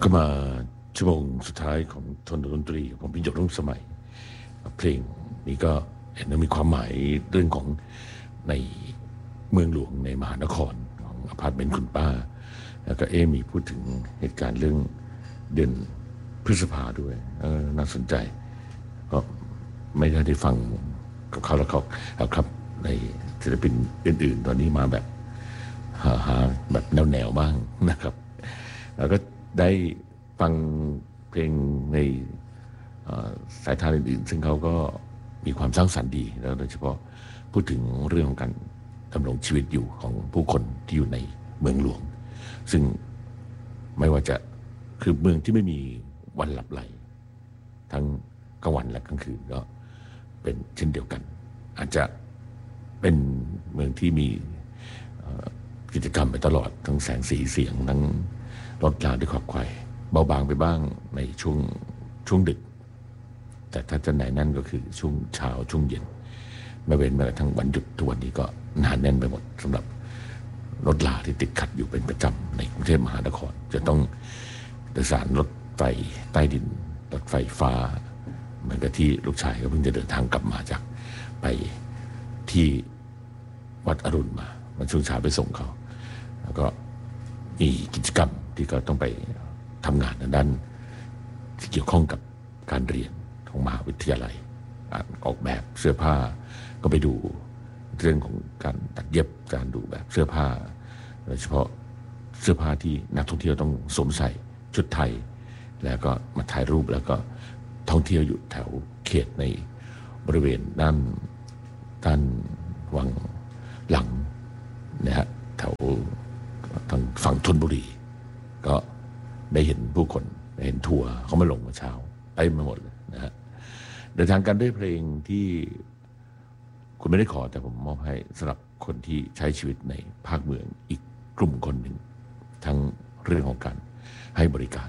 ก็มาชั่วโมงสุดท้ายของทนดนตรีผมพิจารณาสมัยเพลงนี้ก็เห็นว่ามีความหมายเรื่องของในเมืองหลวงในมหานครของอพาร์ตเมนต์คุณป้าแล้วก็มีพูดถึงเหตุการณ์เรื่องเดือนพฤษภาด้วยน่าสนใจเพราะไม่ได้ฟังกับเขาแล้วครับในศิลปินอื่นๆตอนนี้มาแบบหาแบบแนวบ้างนะครับแล้วก็ได้ฟังเพลงในสายทางอื่นๆซึ่งเขาก็มีความสร้างสรรค์ดีแล้วโดยเฉพาะพูดถึงเรื่องของการดำรงชีวิตอยู่ของผู้คนที่อยู่ในเมืองหลวงซึ่งไม่ว่าจะคือเมืองที่ไม่มีวันหลับไหลทั้งกลางวันและกลางคืนก็เป็นเช่นเดียวกันอาจจะเป็นเมืองที่มีกิจกรรมไปตลอดทั้งแสงสีเสียงทั้งรถราด้วยขวักไขว่เบาบางไปบ้างในช่วงดึกแต่ถ้าจะไหนนั่นก็คือช่วงเช้าช่วงเย็นไม่เว้นแม้กระทั่งวันหยุดทุกวันนี้ก็หนาแน่นไปหมดสำหรับรถราที่ติดขัดอยู่เป็นประจำในกรุงเทพมหานครจะต้องโดยสารรถไฟใต้ดินรถไฟฟ้าเหมือนกับที่ลูกชายก็เพิ่งจะเดินทางกลับมาจากไปที่วัดอรุณมาวันช่วงเช้าไปส่งเขาแล้วก็มีกิจกรรมที่ก็ต้องไปทำงานด้านที่เกี่ยวข้องกับการเรียนของมหาวิทยาลัยออกแบบเสื้อผ้าก็ไปดูเรื่องของการตัดเย็บการดูแบบเสื้อผ้าโดยเฉพาะเสื้อผ้าที่นักท่องเที่ยวต้องสวมใส่ชุดไทยแล้วก็มาถ่ายรูปแล้วก็ท่องเที่ยวอยู่แถวเขตในบริเวณด้านวังหลังนะฮะแถวทางฝั่งธนบุรีก็ได้เห็นผู้คนได้เห็นทัวร์เขามาลงเมื่อเช้าเต็มไปหมดเลยนะฮะเดินทางกันด้วยเพลงที่คุณไม่ได้ขอแต่ผมมอบให้สำหรับคนที่ใช้ชีวิตในภาคเมืองอีกกลุ่มคนหนึ่งทั้งเรื่องของการให้บริการ